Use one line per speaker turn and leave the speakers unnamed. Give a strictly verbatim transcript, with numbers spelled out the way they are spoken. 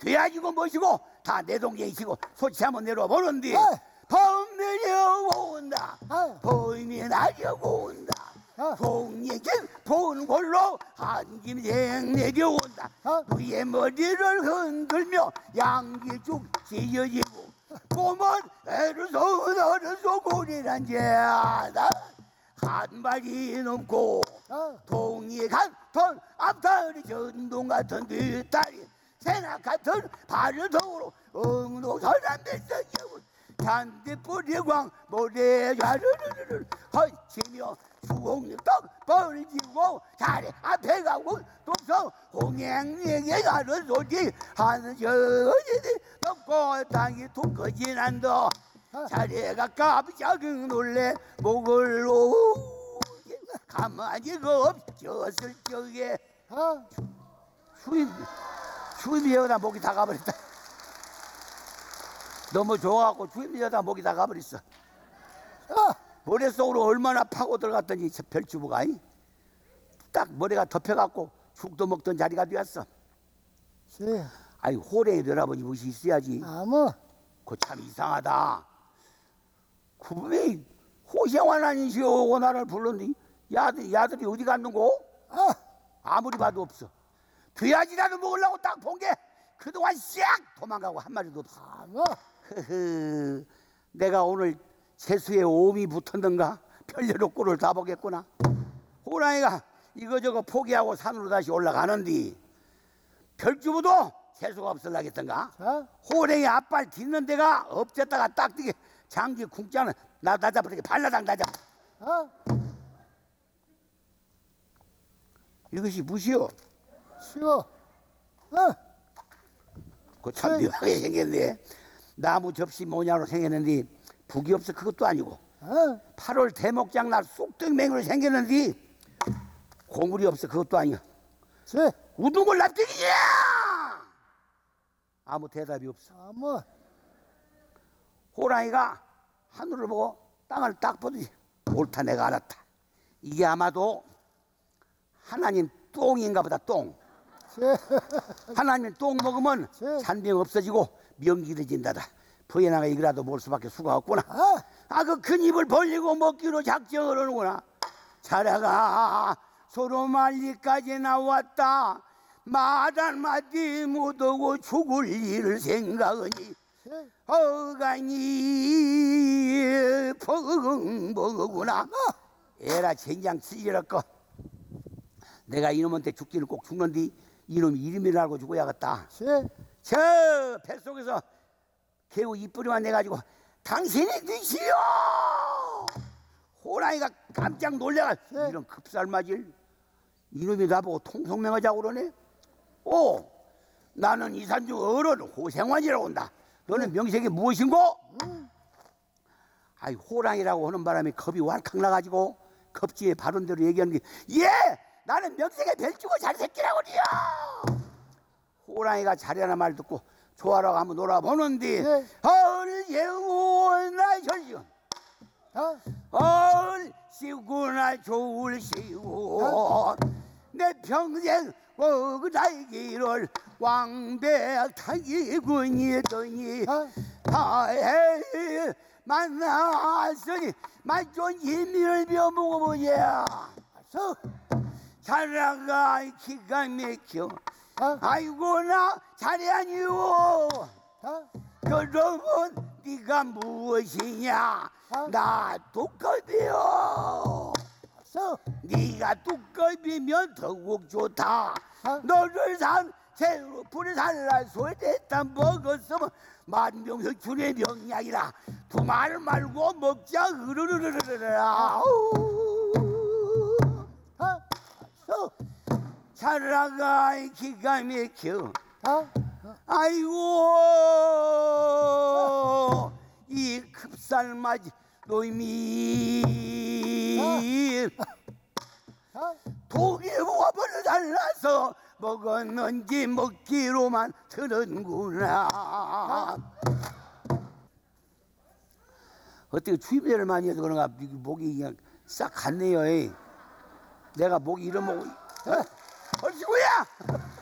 돼야지고 뭐시고 다 내 동생이시고 소치 한번 내려와 보는데 범 내려온다 범이 내려온다 동예길 본 걸로 한김생 내려온다 위에 머리를 흔들며 양기죽 찢어지고 꼬먼 애를 쏘 너를 쏘고리란 자다 한 발이 넘고 동이 같은 앞다리 전동 같은 뒷다리 새나 같은 발을 더우로 엉덩설한 뱃속에 잔디뿌리광 모래 자르르르 헐치며 수홍떡 벌지고 자리 앞에 가고 독서 홍행에게 가는 소리 하는 저지들 덮고 땅이 툭 거진한다 자리가 깜짝 놀래 목을 오게 가만히 없었을 적에 수입 수입이여다 목이 다 가버렸다. 너무 좋아갖고 주임이여다 목이 다 가버렸어. 머릿속으로 얼마나 파고 들어갔더니 별주부가 딱 머리가 덮여갖고 죽도 먹던 자리가 되었어.
네.
아이 호랭이 너라버지 무시 있어야지.
아무.
그 참 이상하다. 그분이 호생환 아니시오 나를 불렀니? 야들, 야들이 어디 갔는고?
아.
아무리 봐도 없어. 돼야지라도 먹으려고 딱 본 게 그동안 싹 도망가고 한 마리도 없어.
아무.
흐흐, 내가 오늘 재수에 오음이 붙었는가? 별려로 꼴을 다 보겠구나. 호랑이가 이거저거 포기하고 산으로 다시 올라가는디 별주부도 재수가 없을라겠던가?
자.
호랑이 앞발 딛는 데가 엎졌다가 딱 뛰게 장기 쿵짜는 나 나잡으게 발라당 나잡.
어?
이것이 무시오.
쉬워. 어?
그참 묘하게 생겼네. 나무 접시 모양으로 생겼는데 북이 없어 그것도 아니고
어?
팔월 대목장 날 쑥떡맹이로 생겼는데 고물이 없어 그것도 아니야.
제.
우등골 납득이야. 아무 대답이 없어.
아무.
호랑이가 하늘을 보고 땅을 딱 보더니 옳다 내가 알았다. 이게 아마도 하나님 똥인가 보다. 똥.
제.
하나님 똥 먹으면
제.
잔병 없어지고 명기해진다다. 부인아가 이거라도 먹을 수밖에 수가 없구나.
아.
아, 그 큰 입을 벌리고 먹기로 작정을 하는구나. 자라가 소로말리까지 나왔다. 말 한마디 못하고 죽을 일을 생각하니
제.
어가니 펑버구나. 에라 젠장 찌질었고 내가 이놈한테 죽기는 꼭 죽는디 이놈이 이름이라 알고 죽어야겠다.
제.
저 뱃속에서 개우 이뿌리만 내가지고 당신이 드시오. 호랑이가 깜짝 놀래가
네.
이런 급살맞을 이놈이 나보고 통성명하자고 그러네. 오, 나는 이산중 어른 호생환이라고 한다. 너는 명색이 무엇인고?
음.
아이 호랑이라고 하는 바람에 겁이 왈칵 나가지고 겁지에 바른 대로 얘기하는 게 예! 나는 명색에 별주고 잘새끼라고요. 호랑이가 잘하는 말 듣고 좋아라고 한번 놀아보는데
네.
얼예우나 혈시군
어?
얼씨구나 좋을시고 내 평생 먹으라기를 왕백타기군이더니
어?
다해 만났으니 만존 힘을 벼먹어보자. 자라가 기가 막혀.
어?
아이고 나 잘해 아니오.
어?
그러면 네가 무엇이냐?
어?
나 두꺼비요.
서.
네가 두꺼비면 더욱 좋다.
어?
너를 산 새로 불을 살라 소리했다 먹었으면 만병혈출의 명약이라. 두 말 말고 먹자. 으르르르르르라.
어? 서.
자라가 기가 막혀.
어?
아이고 이 급살맞이 노임이
어?
독이 화벌을 잘라서 먹었는지 먹기로만 들은구나. 어떻게 추임새를 많이 해서 그런가 목이 그냥 싹 갔네요. 내가 목이 이러면 얼씨구야.